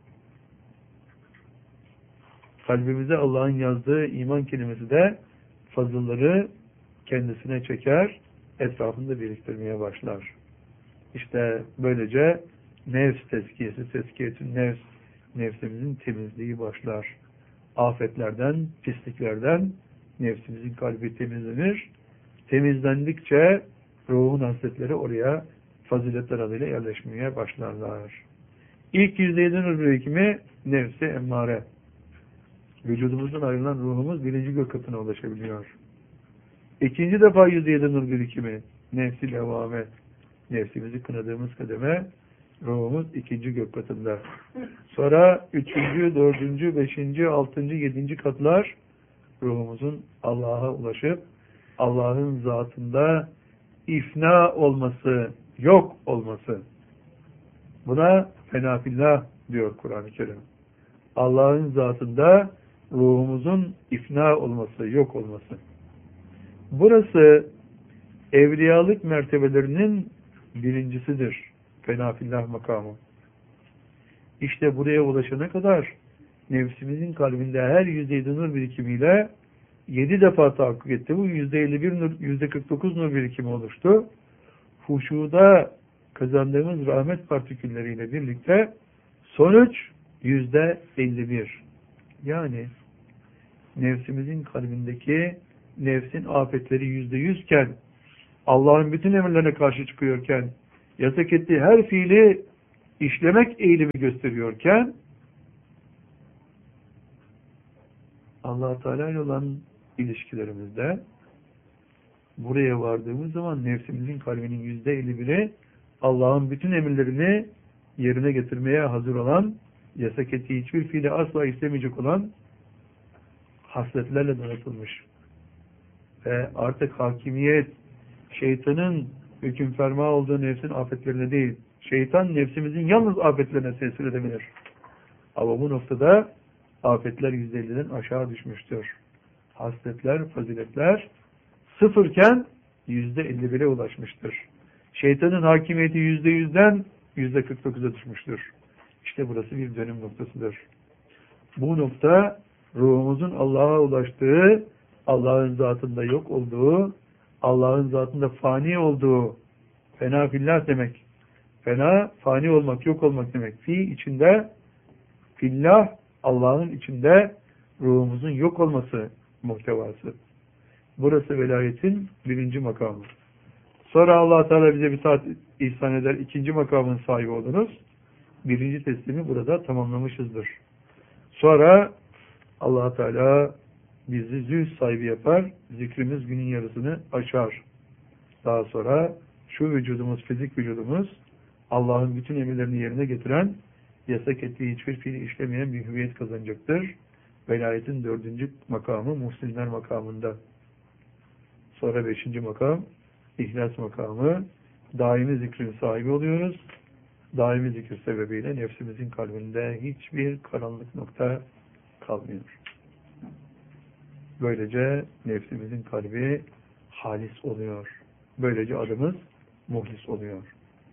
kalbimize Allah'ın yazdığı iman kelimesi de fazılları kendisine çeker, etrafında biriktirmeye başlar. İşte böylece nefs tezkiyesi, tezkiyetün nefs, nefsimizin temizliği başlar. Afetlerden, pisliklerden nefsimizin kalbi temizlenir. Temizlendikçe ruhun hasletleri oraya faziletler adıyla yerleşmeye başlarlar. İlk %7 nur birikimi nefsi emmare. Vücudumuzdan ayrılan ruhumuz 1. gök katına ulaşabiliyor. İkinci defa %7 nur birikimi nefsi levame. Nefsimizi kınadığımız kademe ruhumuz 2. gök katında. Sonra 3., 4., 5., 6., 7. katlar ruhumuzun Allah'a ulaşıp Allah'ın zatında ifna olması, yok olması. Buna fenafillah diyor Kur'an-ı Kerim. Allah'ın zatında ruhumuzun ifna olması, yok olması. Burası evliyalık mertebelerinin birincisidir. Fenafillah makamı. İşte buraya ulaşana kadar nefsimizin kalbinde her %7 nur birikimiyle 7 defa tahakkuk etti. Bu %51 nur, %49 nur birikimi oluştu. Huşuda kazandığımız rahmet partikülleriyle birlikte sonuç %51. Yani nefsimizin kalbindeki nefsin afetleri %100 iken Allah'ın bütün emirlerine karşı çıkıyorken, yasak ettiği her fiili işlemek eğilimi gösteriyorken, Allah Teala ile olan ilişkilerimizde buraya vardığımız zaman nefsimizin, kalbinin %51'i Allah'ın bütün emirlerini yerine getirmeye hazır olan, yasak ettiği hiçbir fiili asla istemeyecek olan hasletlerle donatılmış. Ve artık hakimiyet, şeytanın hüküm ferma olduğu nefsin afetlerine değil, şeytan nefsimizin yalnız afetlerine tesir edebilir. Ama bu noktada afetler %50'den aşağı düşmüştür. Hasletler, faziletler sıfırken %51'e ulaşmıştır. Şeytanın hakimiyeti %100'den %49'a düşmüştür. İşte burası bir dönüm noktasıdır. Bu nokta ruhumuzun Allah'a ulaştığı, Allah'ın zatında yok olduğu, Allah'ın zatında fani olduğu, fena fillah demek. Fena, fani olmak, yok olmak demek. Fi içinde, fillah, Allah'ın içinde ruhumuzun yok olması muhtevası. Burası velayetin birinci makamı. Sonra Allah Teala bize bir taat ihsan eder. İkinci makamın sahibi olunuz. Birinci teslimi burada tamamlamışızdır. Sonra Allah Teala bizi zühd sahibi yapar. Zikrimiz günün yarısını aşar. Daha sonra şu vücudumuz, fizik vücudumuz Allah'ın bütün emirlerini yerine getiren, yasak ettiği hiçbir fiili işlemeyen bir hüviyet kazanacaktır. Velayetin dördüncü makamı muhsinler makamında. Sonra beşinci makam İhlas makamı. Daimi zikrin sahibi oluyoruz. Daimi zikir sebebiyle nefsimizin kalbinde hiçbir karanlık nokta kalmıyor. Böylece nefsimizin kalbi halis oluyor. Böylece adımız muhlis oluyor.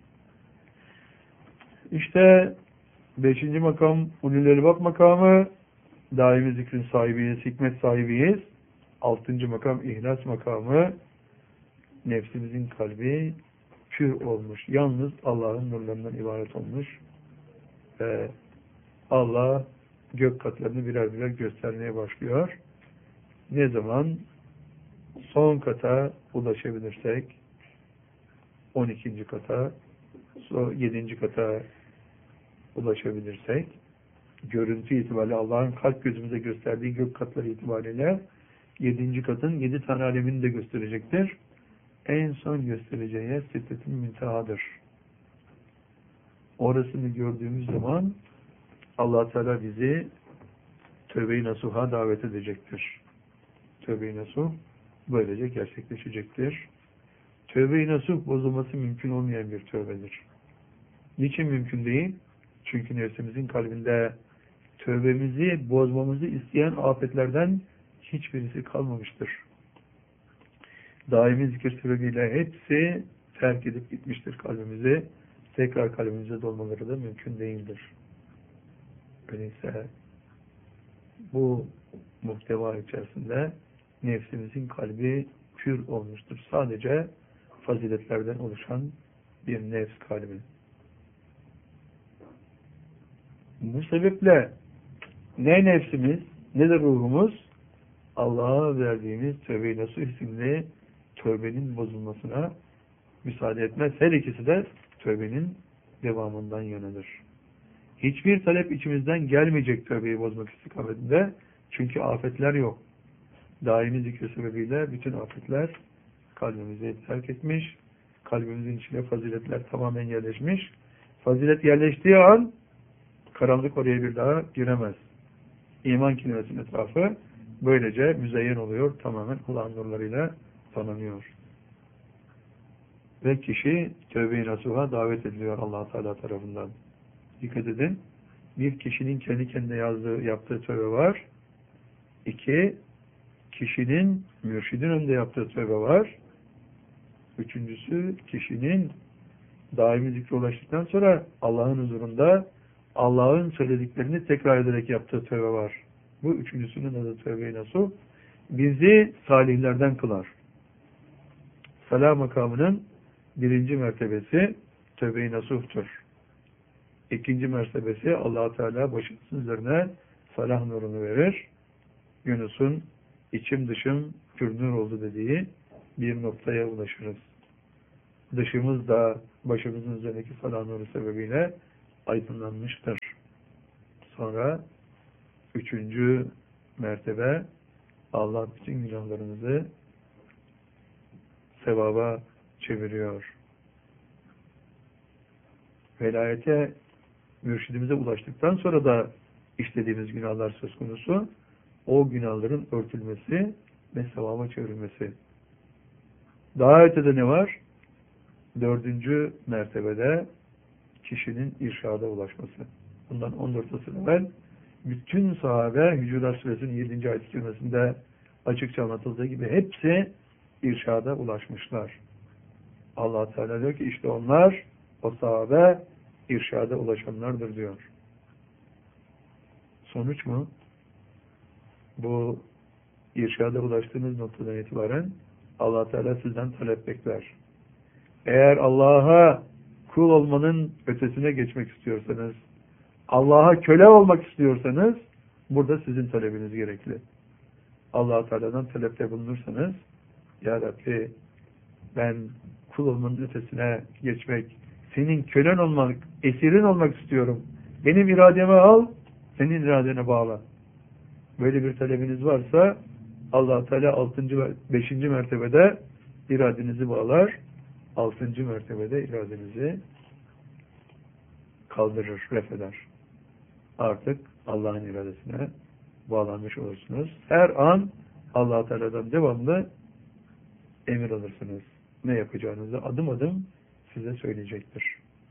İşte beşinci makam ulul elbab makamı. Daimi zikrin sahibiyiz, hikmet sahibiyiz. Altıncı makam ihlas makamı. Nefsimizin kalbi pür olmuş. Yalnız Allah'ın nurlarından ibaret olmuş. Ve Allah gök katlarını birer birer göstermeye başlıyor. Ne zaman son kata ulaşabilirsek 12. kata 7. kata ulaşabilirsek görüntü itibariyle Allah'ın kalp gözümüze gösterdiği gök katları itibariyle 7. katın 7 tane alemini de gösterecektir. En son göstereceği yer Sidret-i Müntehadır. Orasını gördüğümüz zaman Allah Teala bizi tövbe-i nasuha davet edecektir. Tövbe-i nasuh böylece gerçekleşecektir. Tövbe-i nasuh bozulması mümkün olmayan bir tövbedir. Niçin mümkün değil? Çünkü nefsimizin kalbinde tövbemizi bozmamızı isteyen afetlerden hiçbirisi kalmamıştır. Daimi zikir sebebiyle hepsi terk edip gitmiştir kalbimizi. Tekrar kalbimize dolmaları da mümkün değildir. Öyleyse bu muhteva içerisinde nefsimizin kalbi pür olmuştur. Sadece faziletlerden oluşan bir nefs kalbi. Bu sebeple ne nefsimiz ne de ruhumuz Allah'a verdiğimiz tövbe-i nasuh isimli tövbenin bozulmasına müsaade etmez. Her ikisi de tövbenin devamından yanadır. Hiçbir talep içimizden gelmeyecek tövbeyi bozmak istikametinde. Çünkü afetler yok. Daimi zikir sebebiyle bütün afetler kalbimizi terk etmiş. Kalbimizin içine faziletler tamamen yerleşmiş. Fazilet yerleştiği an karanlık oraya bir daha giremez. İman kelimesinin etrafı böylece müzeyyen oluyor. Tamamen Allah'ın nurlarıyla tanınıyor. Ve kişi tövbe-i nasuha davet ediliyor Allah Teala tarafından. Dikkat edin. Bir kişinin kendi kendine yaptığı tövbe var. 2, kişinin mürşidin önünde yaptığı tövbe var. 3'üncüsü kişinin daimi zikre ulaştıktan sonra Allah'ın huzurunda Allah'ın söylediklerini tekrar ederek yaptığı tövbe var. Bu üçüncüsünün adı tövbe-i nasuh. Bizi salihlerden kılar. Salah makamının 1. mertebesi tövbe-i nasuhtur. 2. mertebesi Allah Teala başımızın üzerine salah nurunu verir. Yunus'un içim dışım pür nur oldu dediği bir noktaya ulaşırız. dışımız da başımızın üzerindeki salah nuru sebebiyle aydınlanmıştır. Sonra 3. mertebe Allah bütün günahlarımızı sevaba çeviriyor. Velayete mürşidimize ulaştıktan sonra da işlediğimiz günahlar söz konusu, o günahların örtülmesi ve sevaba çevrilmesi. Daha ötede ne var? 4. mertebede kişinin irşada ulaşması. Bundan 14 asır evvel bütün sahabe Hücurat Suresinin 7. ayet-i kerimesinde açıkça anlatıldığı gibi hepsi irşada ulaşmışlar. Allah Teala diyor ki işte onlar, o sahabe irşada ulaşanlardır diyor. Sonuç mu? Bu irşada ulaştığınız noktadan itibaren Allah Teala sizden talep bekler. Eğer Allah'a kul olmanın ötesine geçmek istiyorsanız, Allah'a köle olmak istiyorsanız, burada sizin talebiniz gerekli. Allah Teala'dan talepte bulunursanız, Ya Rabbi, ben kul olmanın ötesine geçmek, senin kölen olmak, esirin olmak istiyorum. Benim irademi al, senin iradene bağla. Böyle bir talebiniz varsa, Allah Teala 5. mertebede iradenizi bağlar, 6. mertebede iradenizi kaldırır, refeder. Artık Allah'ın iradesine bağlanmış olursunuz. Her an Allah Teala'dan devamlı emir alırsınız. Ne yapacağınızı adım adım size söyleyecektir.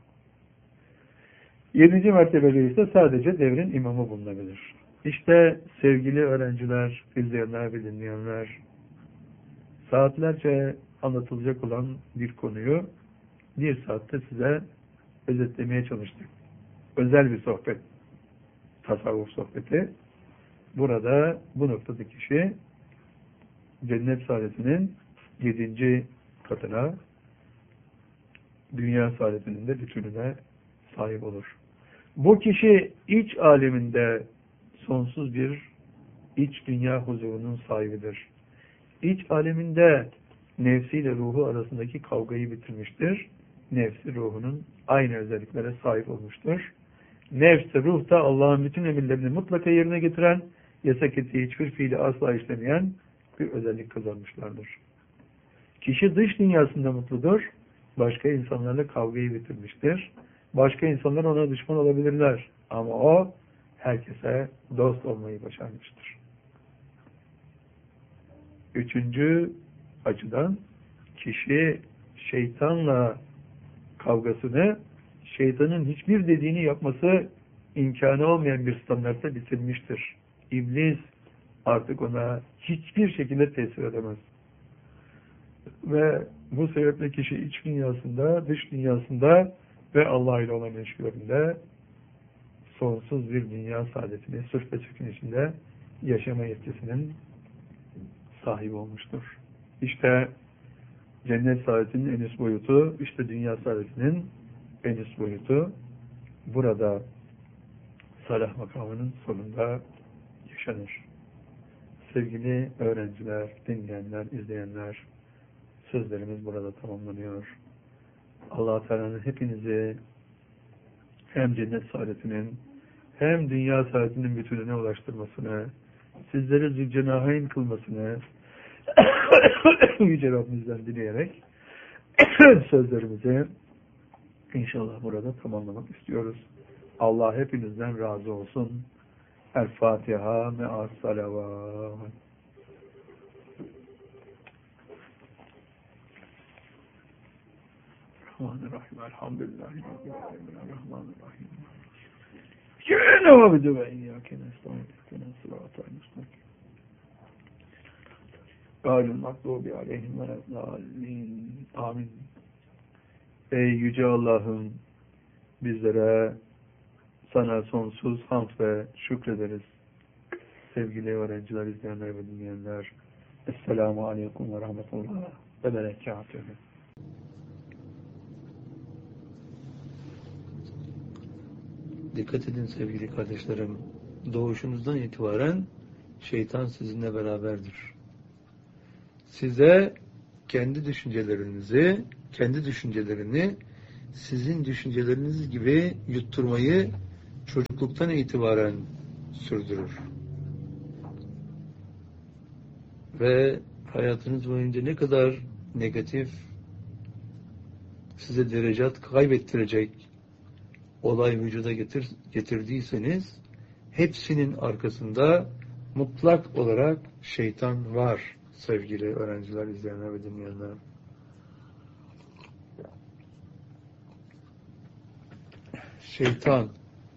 7. mertebede ise sadece devrin imamı bulunabilir. İşte sevgili öğrenciler, izleyenler ve dinleyenler, saatlerce anlatılacak olan bir konuyu 1 saatte size özetlemeye çalıştık. Özel bir sohbet, tasavvuf sohbeti. Burada bu noktada kişi cennet saadetinin 7. katına, dünya saadetinin de bütününe sahip olur. Bu kişi iç aleminde sonsuz bir iç dünya huzurunun sahibidir. İç aleminde nefsiyle ruhu arasındaki kavgayı bitirmiştir. Nefsi ruhunun aynı özelliklere sahip olmuştur. Nefs ruh da Allah'ın bütün emirlerini mutlaka yerine getiren, yasak ettiği hiçbir fiili asla işlemeyen bir özellik kazanmışlardır. Kişi dış dünyasında mutludur, başka insanlarla kavgayı bitirmiştir. Başka insanlar ona düşman olabilirler ama o herkese dost olmayı başarmıştır. 3. açıdan kişi şeytanla kavgasını, şeytanın hiçbir dediğini yapması imkanı olmayan bir standartta bitirmiştir. İblis artık ona hiçbir şekilde tesir edemez. Ve bu sebeple kişi iç dünyasında, dış dünyasında ve Allah ile olan ilişkilerinde sonsuz bir dünya saadetini sırf ve sükun içinde yaşama yetkisinin sahibi olmuştur. İşte cennet saadetinin en üst boyutu, işte dünya saadetinin en üst boyutu burada salah makamının sonunda yaşanır. Sevgili öğrenciler, dinleyenler, izleyenler, sözlerimiz burada tamamlanıyor. Allah-u Teala'nın hepinizi hem cennet saadetinin hem dünya saadetinin bütününe ulaştırmasını, sizleri zülcenahayn kılmasını Yüce Rabbimizden dileyerek sözlerimizi inşallah burada tamamlamak istiyoruz. Allah hepinizden razı olsun. El-Fatiha me'as salavat. Rahmanirrahim. Elhamdülillahi Rabbil alemin. Rahmanirrahim. Kâne vâbidu ve iyyâke nestaîn. İhdinâ sırâtal mustakîm. Gâlil mağdûbi aleyhim veleddâllîn. Amin. Ey Yüce Allah'ım, bizlere sana sonsuz hamd ve şükrederiz. Sevgili öğrenciler, izleyenler ve dinleyenler, Esselamu Aleyküm ve Rahmetullah ve Berekatühü. Dikkat edin sevgili kardeşlerim, doğuşunuzdan itibaren şeytan sizinle beraberdir. Size kendi düşüncelerinizi kendi düşüncelerini sizin düşünceleriniz gibi yutturmayı çocukluktan itibaren sürdürür. Ve hayatınız boyunca ne kadar negatif, size derecat kaybettirecek olay vücuda getirdiyseniz, hepsinin arkasında mutlak olarak şeytan var sevgili öğrenciler, izleyenler ve dinleyenler. Şeytan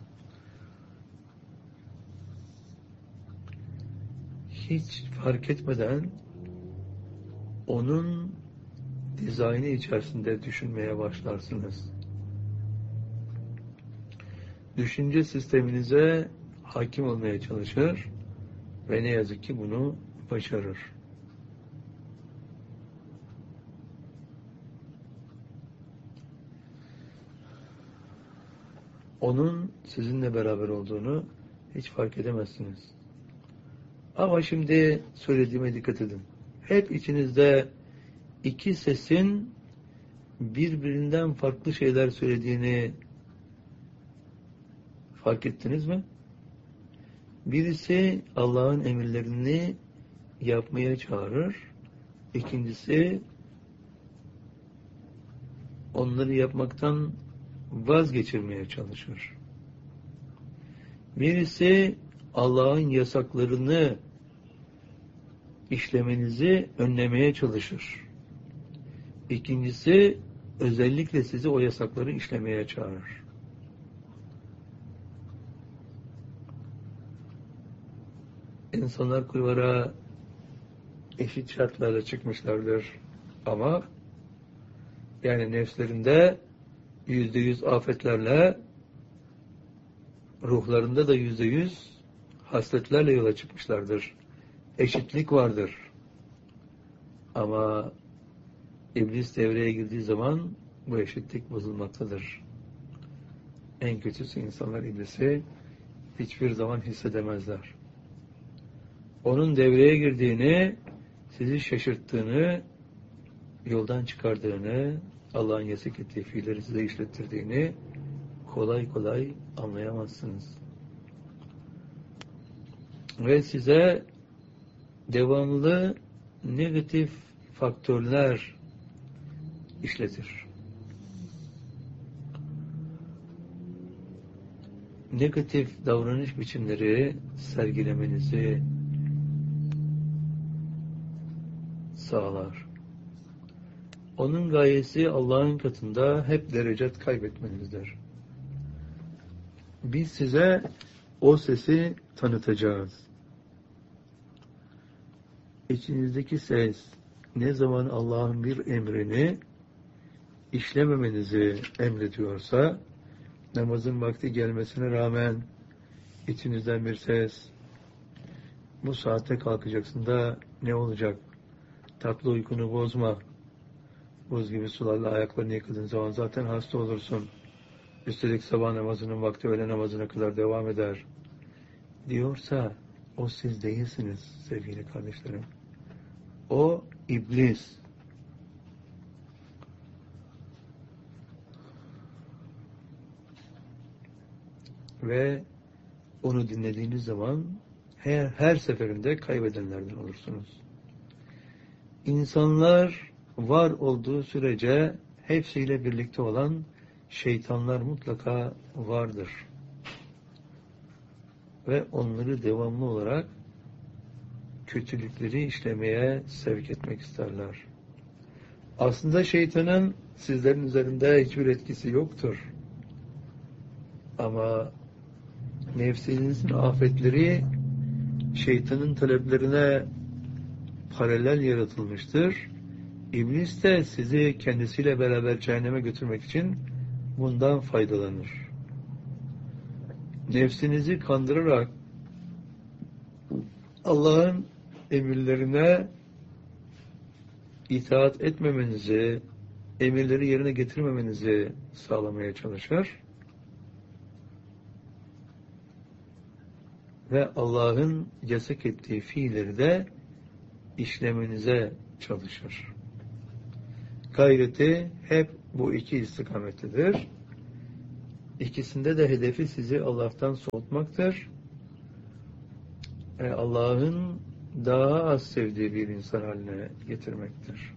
hiç fark etmeden onun dizaynı içerisinde düşünmeye başlarsınız. Düşünce sisteminize hakim olmaya çalışır ve ne yazık ki bunu başarır. Onun sizinle beraber olduğunu hiç fark edemezsiniz. Ama şimdi söylediğime dikkat edin. Hep içinizde iki sesin birbirinden farklı şeyler söylediğini fark ettiniz mi? Birisi Allah'ın emirlerini yapmaya çağırır. İkincisi onları yapmaktan vazgeçirmeye çalışır. Birisi Allah'ın yasaklarını işlemenizi önlemeye çalışır. İkincisi özellikle sizi o yasakları işlemeye çağırır. İnsanlar kulvara eşit şartlarla çıkmışlardır. Ama yani nefslerinde %100 afetlerle, ruhlarında da %100 hasletlerle yola çıkmışlardır. Eşitlik vardır. Ama İblis devreye girdiği zaman bu eşitlik bozulmaktadır. En kötüsü insanlar iblisi hiçbir zaman hissedemezler. Onun devreye girdiğini, sizi şaşırttığını, yoldan çıkardığını, Allah'ın yasak ettiği fiilleri size işlettirdiğini kolay kolay anlayamazsınız. Ve size devamlı negatif faktörler işletir. Negatif davranış biçimleri sergilemenizi sağlar. Onun gayesi Allah'ın katında hep derecat kaybetmenizdir. Biz size o sesi tanıtacağız. İçinizdeki ses ne zaman Allah'ın bir emrini işlememenizi emrediyorsa, namazın vakti gelmesine rağmen içinizden bir ses, bu saatte kalkacaksın da ne olacak? Tatlı uykunu bozma. Buz gibi sularla ayaklarını yıkadığın zaman zaten hasta olursun. Üstelik sabah namazının vakti öğle namazına kadar devam eder diyorsa, o siz değilsiniz sevgili kardeşlerim. O iblis. Ve onu dinlediğiniz zaman her seferinde kaybedenlerden olursunuz. İnsanlar var olduğu sürece hepsiyle birlikte olan şeytanlar mutlaka vardır. Ve onları devamlı olarak kötülükleri işlemeye sevk etmek isterler. Aslında şeytanın sizlerin üzerinde hiçbir etkisi yoktur. Ama nefsinizin afetleri şeytanın taleplerine paralel yaratılmıştır. İblis de sizi kendisiyle beraber cehenneme götürmek için bundan faydalanır. Nefsinizi kandırarak Allah'ın emirlerine itaat etmemenizi, emirleri yerine getirmemenizi sağlamaya çalışır. Ve Allah'ın yasak ettiği fiilleri de işlemenize çalışır. gayreti hep bu iki istikamettedir. İkisinde de hedefi sizi Allah'tan soğutmaktır. Allah'ın daha az sevdiği bir insan haline getirmektir.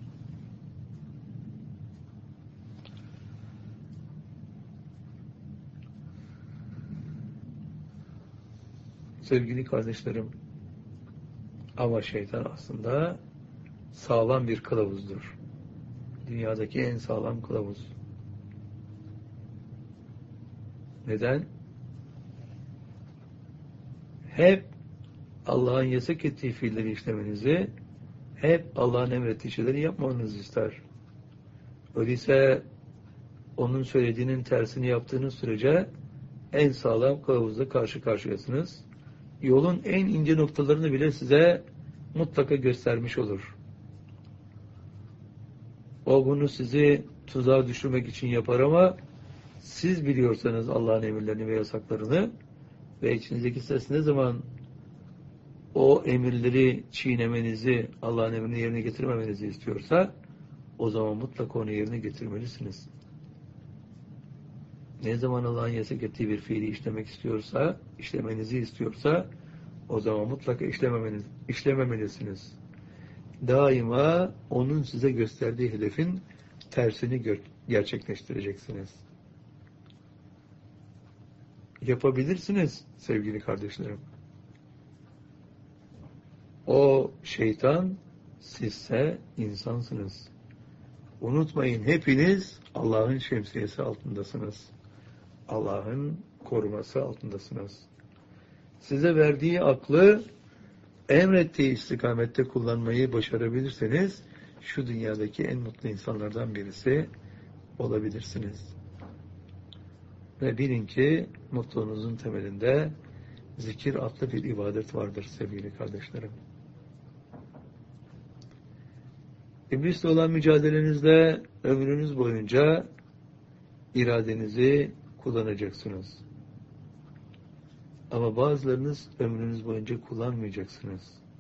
Sevgili kardeşlerim, ama şeytan aslında sağlam bir kılavuzdur. Dünyadaki en sağlam kılavuz. Neden? Hep Allah'ın yasak ettiği fiilleri işlemenizi, hep Allah'ın emrettiği şeyleri yapmanızı ister. Öyleyse onun söylediğinin tersini yaptığınız sürece en sağlam kılavuzla karşı karşıyasınız. Yolun en ince noktalarını bile size mutlaka göstermiş olur. O bunu sizi tuzağa düşürmek için yapar ama siz biliyorsanız Allah'ın emirlerini ve yasaklarını ve içinizdeki ses ne zaman o emirleri çiğnemenizi, Allah'ın emrini yerine getirmemenizi istiyorsa o zaman mutlaka onu yerine getirmelisiniz. Ne zaman Allah'ın yasak ettiği bir fiili işlemek istiyorsa, işlemenizi istiyorsa o zaman mutlaka işlememelisiniz. Daima onun size gösterdiği hedefin tersini gerçekleştireceksiniz. Yapabilirsiniz sevgili kardeşlerim. O şeytan, sizse insansınız. Unutmayın, hepiniz Allah'ın şemsiyesi altındasınız. Allah'ın koruması altındasınız. Size verdiği aklı emrettiği istikamette kullanmayı başarabilirseniz şu dünyadaki en mutlu insanlardan birisi olabilirsiniz. Ve bilin ki mutluluğunuzun temelinde zikir adlı bir ibadet vardır sevgili kardeşlerim. İblisle olan mücadelenizde ömrünüz boyunca iradenizi kullanacaksınız. Ama bazılarınız ömrünüz boyunca kullanmayacaksınız.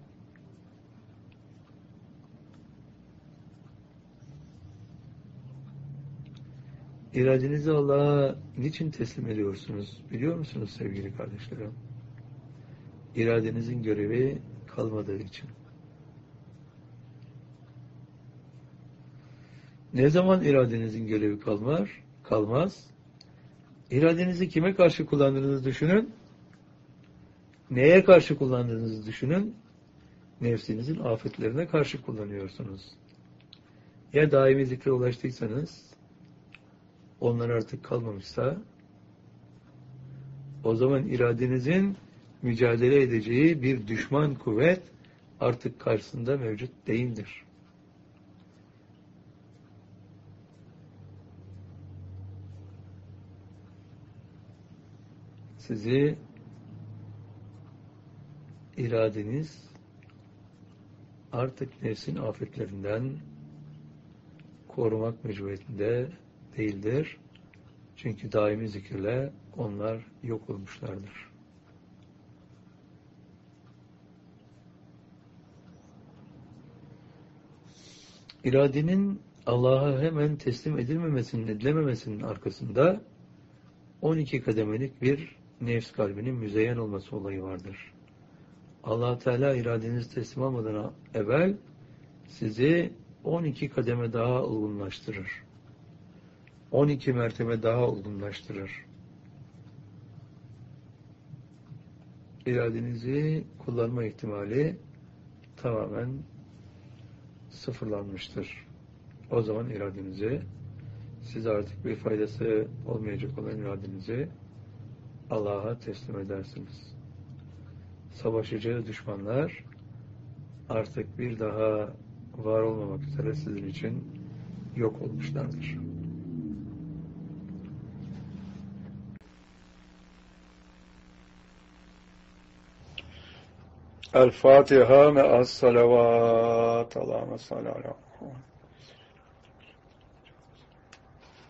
İradenizi Allah'a niçin teslim ediyorsunuz? Biliyor musunuz sevgili kardeşlerim? İradenizin görevi kalmadığı için. Ne zaman iradenizin görevi kalmaz? İradenizi kime karşı kullandığınızı düşünün. Neye karşı kullandığınızı düşünün. Nefsinizin afetlerine karşı kullanıyorsunuz. Ya daimi zikre ulaştıysanız, onlar artık kalmamışsa, o zaman iradenizin mücadele edeceği bir düşman kuvvet artık karşısında mevcut değildir. Sizi iradeniz artık nefsin afetlerinden korumak mecburiyetinde değildir. Çünkü daimi zikirle onlar yok olmuşlardır. İradenin Allah'a hemen teslim edilememesinin arkasında 12 kademelik bir nefs kalbinin müzeyyen olması olayı vardır. Allah Teala iradenizi teslim almadan evvel sizi 12 kademe daha olgunlaştırır. 12 mertebe daha olgunlaştırır. İradenizi kullanma ihtimali tamamen sıfırlanmıştır. O zaman iradenizi, size artık bir faydası olmayacak olan iradenizi Allah'a teslim edersiniz. Savaşacağı düşmanlar artık bir daha var olmamak üzere sizin için yok olmuşlardır. El Fatiha me'as salavat. Allahümme salli ala Muhammed.